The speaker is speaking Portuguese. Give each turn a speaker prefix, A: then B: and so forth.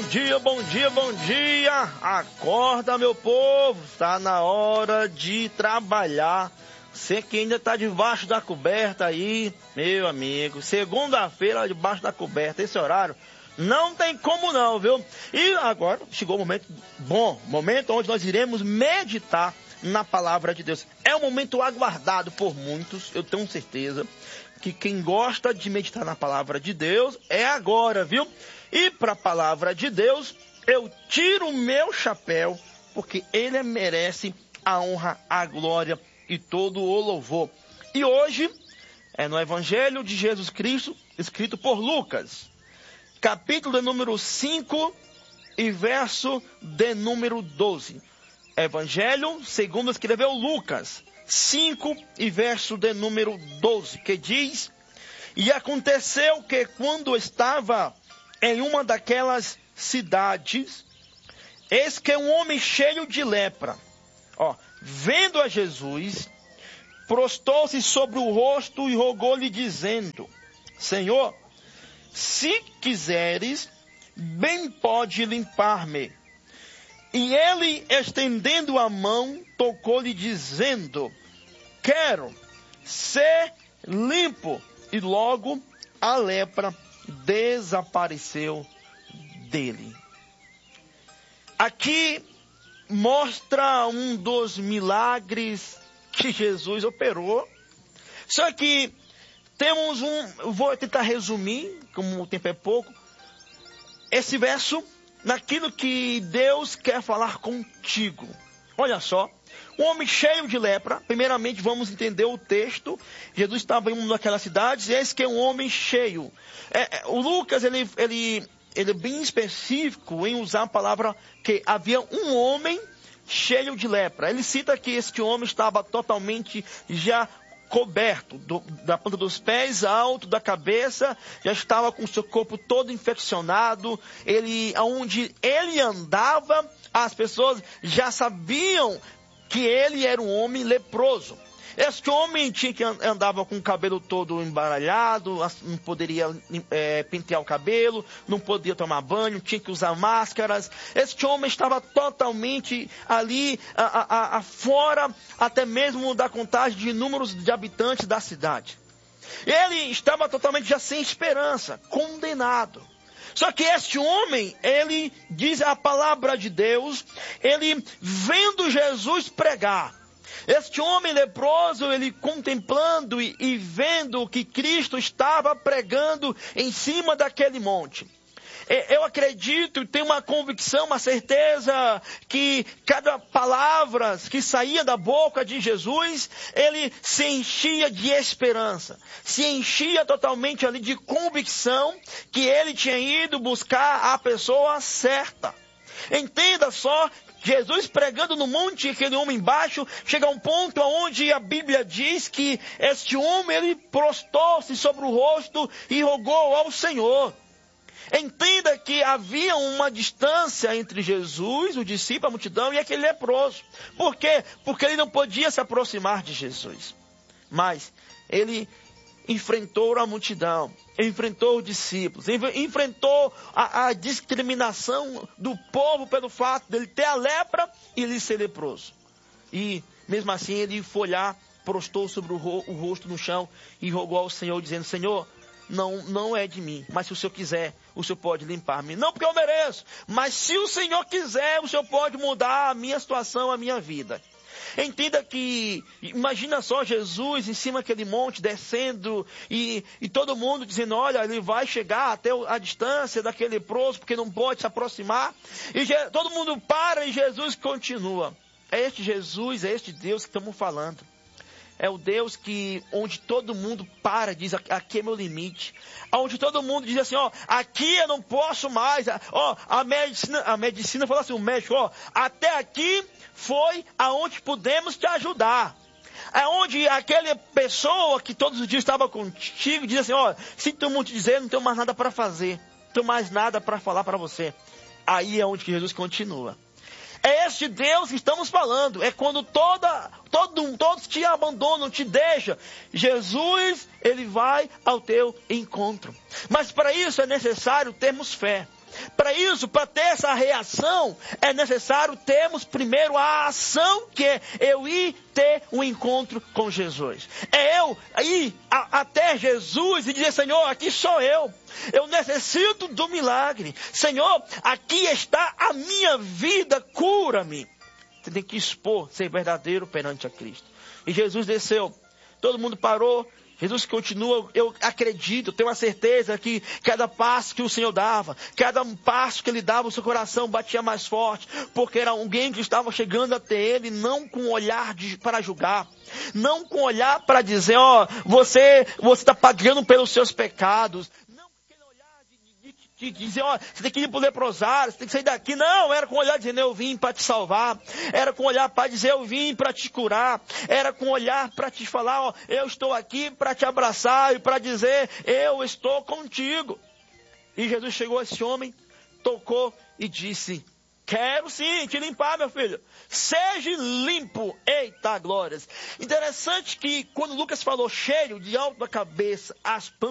A: dia, bom dia, bom dia. Acorda, meu povo. Está na hora de trabalhar. Você que ainda está debaixo da coberta aí, meu amigo. Segunda-feira, debaixo da coberta, esse horário, não tem como não, viu? E agora chegou o momento bom, momento onde nós iremos meditar na palavra de Deus. É um momento aguardado por muitos, eu tenho certeza que quem gosta de meditar na palavra de Deus é agora, viu? E para a palavra de Deus, eu tiro o meu chapéu, porque ele merece a honra, a glória e todo o louvor. E hoje é no Evangelho de Jesus Cristo, escrito por Lucas, capítulo de número 5 e verso de número 12. Evangelho segundo escreveu Lucas 5 e verso de número 12, que diz: E aconteceu que quando estava em uma daquelas cidades, eis que um homem cheio de lepra, vendo a Jesus, prostou-se sobre o rosto e rogou-lhe dizendo: Senhor, se quiseres, bem pode limpar-me. E ele, estendendo a mão, tocou-lhe dizendo: Quero ser limpo. E logo a lepra desapareceu dele. Aqui mostra um dos milagres que Jesus operou. Só que temos vou tentar resumir, como o tempo é pouco, esse verso naquilo que Deus quer falar contigo. Olha só, um homem cheio de lepra. Primeiramente vamos entender o texto. Jesus estava em uma daquelas cidades, e eis que é um homem cheio. O Lucas, ele é bem específico em usar a palavra que havia um homem cheio de lepra. Ele cita que este homem estava totalmente já coberto, da ponta dos pés alto da cabeça, já estava com o seu corpo todo infeccionado. Aonde ele andava, as pessoas já sabiam que ele era um homem leproso. Este homem andava com o cabelo todo embaralhado, não poderia pentear o cabelo, não podia tomar banho, tinha que usar máscaras. Este homem estava totalmente ali, fora até mesmo da contagem de números de habitantes da cidade. Ele estava totalmente já sem esperança, condenado. Só que este homem, ele diz a palavra de Deus, ele vendo Jesus pregar. Este homem leproso, ele contemplando e vendo que Cristo estava pregando em cima daquele monte. Eu acredito, tenho uma convicção, uma certeza que cada palavra que saía da boca de Jesus, ele se enchia de esperança, se enchia totalmente ali de convicção que ele tinha ido buscar a pessoa certa. Entenda só, Jesus pregando no monte, aquele homem embaixo, chega a um ponto onde a Bíblia diz que este homem, ele prostou-se sobre o rosto e rogou ao Senhor. Entenda que havia uma distância entre Jesus, o discípulo, a multidão, e aquele leproso. Por quê? Porque ele não podia se aproximar de Jesus. Mas ele enfrentou a multidão, enfrentou os discípulos, enfrentou a discriminação do povo pelo fato dele ter a lepra e ele ser leproso. E mesmo assim ele foi lá, prostou sobre o rosto no chão e rogou ao Senhor, dizendo: Senhor, não é de mim, mas se o Senhor quiser, o Senhor pode limpar-me. Não porque eu mereço, mas se o Senhor quiser, o Senhor pode mudar a minha situação, a minha vida. Entenda que, imagina só Jesus em cima daquele monte, descendo, e todo mundo dizendo: olha, ele vai chegar até a distância daquele leproso, porque não pode se aproximar. E todo mundo para e Jesus continua. É este Jesus, é este Deus que estamos falando. É o Deus onde todo mundo para, diz: aqui é meu limite. Onde todo mundo diz assim: aqui eu não posso mais. A medicina falou assim, o médico: até aqui foi aonde podemos te ajudar. É onde aquela pessoa que todos os dias estava contigo diz assim: sinto muito dizer, não tenho mais nada para fazer. Não tenho mais nada para falar para você. Aí é onde que Jesus continua. É este Deus que estamos falando. É quando todos te abandonam, te deixam. Jesus, ele vai ao teu encontro. Mas para isso é necessário termos fé. Para isso, para ter essa reação, é necessário termos primeiro a ação, que é eu ir ter um encontro com Jesus. É eu ir até Jesus e dizer, Senhor, aqui sou eu. Eu necessito do milagre. Senhor, aqui está a minha vida, cura-me. Você tem que expor, ser verdadeiro perante a Cristo. E Jesus desceu. Todo mundo parou. Jesus continua, eu acredito, tenho a certeza que cada passo que o Senhor dava, cada passo que Ele dava, o seu coração batia mais forte, porque era alguém que estava chegando até Ele, não com olhar para julgar, não com olhar para dizer, você está pagando pelos seus pecados, não com aquele olhar de dizer, você tem que ir para o leprosário, você tem que sair daqui. Não, era com olhar dizendo, eu vim para te salvar. Era com olhar para dizer, eu vim para te curar. Era com olhar para te falar, eu estou aqui para te abraçar e para dizer, eu estou contigo. E Jesus chegou a esse homem, tocou e disse, quero sim te limpar, meu filho. Seja limpo. Eita glórias. Interessante que quando Lucas falou cheio, de alto da cabeça, as